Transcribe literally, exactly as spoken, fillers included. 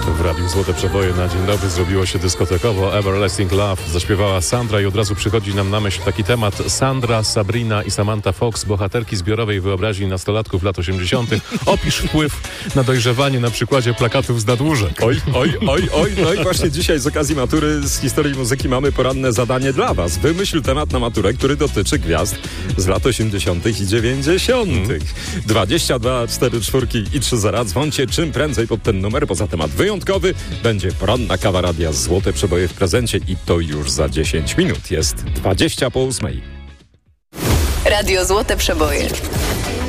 W Radiu Złote Przeboje na dzień dobry zrobiło się dyskotekowo. Everlasting Love zaśpiewała Sandra i od razu przychodzi nam na myśl taki temat. Sandra, Sabrina i Samantha Fox, bohaterki zbiorowej wyobraźni nastolatków lat osiemdziesiątych. Opisz wpływ na dojrzewanie na przykładzie plakatów z nadłóżek. Oj, oj, oj, oj. No i właśnie dzisiaj z okazji matury z historii muzyki mamy poranne zadanie dla was. Wymyśl temat na maturę, który dotyczy gwiazd z lat osiemdziesiątych i dziewięćdziesiątych. dwadzieścia dwa, cztery czwórki i trzy zera. Dzwońcie czym prędzej pod ten numer, bo za temat wyjątkowy będzie poranna kawa radia Złote Przeboje w prezencie i to już za dziesięć minut. Jest dwadzieścia po ósmej. Radio Złote Przeboje.